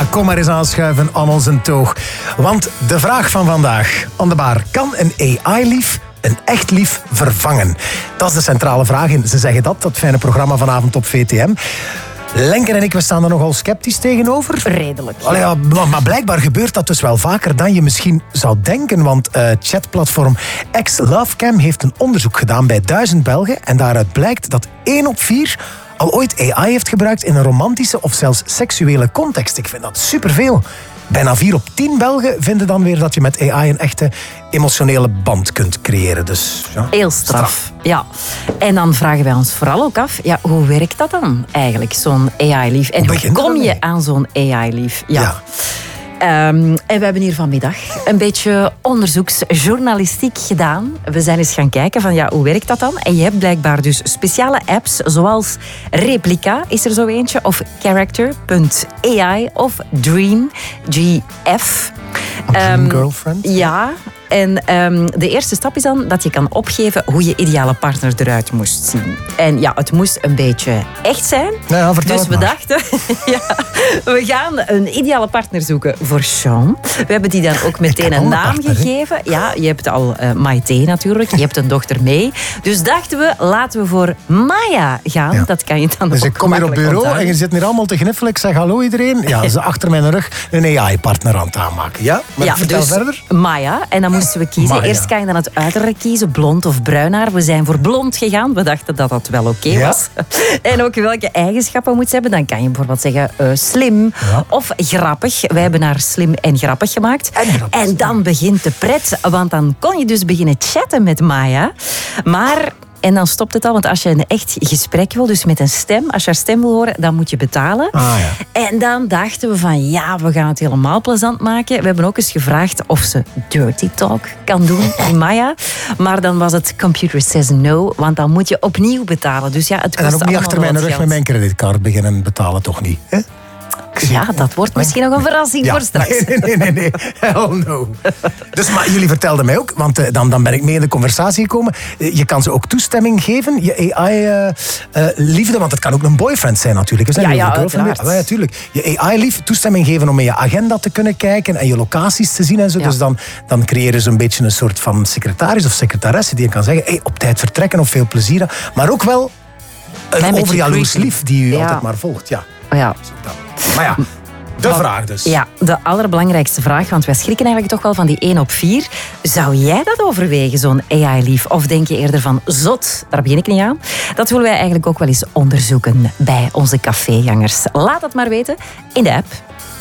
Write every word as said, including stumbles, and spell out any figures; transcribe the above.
kom maar eens aanschuiven aan onze toog. Want de vraag van vandaag, aan de bar, kan een A I-lief een echt lief vervangen? Dat is de centrale vraag in Ze Zeggen Dat, dat fijne programma vanavond op V T M. Lenker en ik, we staan er nogal sceptisch tegenover. Redelijk. Allee, ja, maar blijkbaar gebeurt dat dus wel vaker dan je misschien zou denken. Want uh, chatplatform X-Lovecam heeft een onderzoek gedaan bij duizend Belgen. En daaruit blijkt dat één op vier al ooit A I heeft gebruikt in een romantische of zelfs seksuele context. Ik vind dat superveel. Bijna vier op tien Belgen vinden dan weer dat je met A I een echte emotionele band kunt creëren. Dus, ja, heel straf. straf. Ja. En dan vragen wij ons vooral ook af, ja, hoe werkt dat dan eigenlijk, zo'n A I-lief? En hoe, hoe kom je aan zo'n A I-lief? Ja. ja. Um, en we hebben hier vanmiddag een beetje onderzoeksjournalistiek gedaan. We zijn eens gaan kijken van, ja, hoe werkt dat dan? En je hebt blijkbaar dus speciale apps zoals Replica, is er zo eentje, of Character punt A I of Dream, G F. Dream um, Girlfriend? Ja. En um, de eerste stap is dan dat je kan opgeven hoe je ideale partner eruit moest zien. En ja, het moest een beetje echt zijn. Ja, vertel dus we maar. dachten, ja, we gaan een ideale partner zoeken voor Sean. We hebben die dan ook meteen een naam partner, gegeven. He? Ja, je hebt al uh, Maite natuurlijk. Je hebt een dochter mee. Dus dachten we, laten we voor Maya gaan. Ja. Dat kan je dan dus ook ik kom hier op bureau onthouden. En je zit hier allemaal te gniffelen. Ik zeg hallo iedereen. Ja, ze achter mijn rug een A I-partner aan het aanmaken. Ja, maar ja, vertel dus verder. Maya. En dan moesten we kiezen. Maya. Eerst kan je dan het uiterlijk kiezen, blond of bruin haar. We zijn voor blond gegaan. We dachten dat dat wel oké okay ja. was. En ook welke eigenschappen moet ze hebben. Dan kan je bijvoorbeeld zeggen uh, slim ja. of grappig. Wij hebben haar slim en grappig gemaakt. En, grappig. en dan begint de pret. Want dan kon je dus beginnen chatten met Maya. Maar... En dan stopt het al, want als je een echt gesprek wil, dus met een stem, als je haar stem wil horen, dan moet je betalen. Ah, ja. En dan dachten we van, ja, we gaan het helemaal plezant maken. We hebben ook eens gevraagd of ze dirty talk kan doen in Maya. Maar dan was het computer says no, want dan moet je opnieuw betalen. Dus ja, het en dan ook niet achter mijn rug geld. met mijn creditcard beginnen betalen, toch niet? Hè? Ja, dat wordt misschien nog een verrassing ja. voor straks. Nee, nee, nee, nee. Hell no. Dus, maar jullie vertelden mij ook, want uh, dan, dan ben ik mee in de conversatie gekomen. Uh, je kan ze ook toestemming geven, je A I-liefde, uh, uh, want het kan ook een boyfriend zijn natuurlijk. Is dat ja, ja, ja, uiteraard. Ja, natuurlijk. Je A I-lief toestemming geven om in je agenda te kunnen kijken en je locaties te zien en zo. Ja. Dus dan, dan creëren ze een beetje een soort van secretaris of secretaresse die je kan zeggen, hey, op tijd vertrekken of veel plezier. Maar ook wel een overjaloers lief die u ja. altijd maar volgt. Ja. Ja. Maar ja, de maar, vraag dus. Ja, de allerbelangrijkste vraag, want wij schrikken eigenlijk toch wel van die één op vier. Zou jij dat overwegen, zo'n A I-lief? Of denk je eerder van, zot, daar begin ik niet aan? Dat willen wij eigenlijk ook wel eens onderzoeken bij onze cafégangers. Laat het maar weten in de app.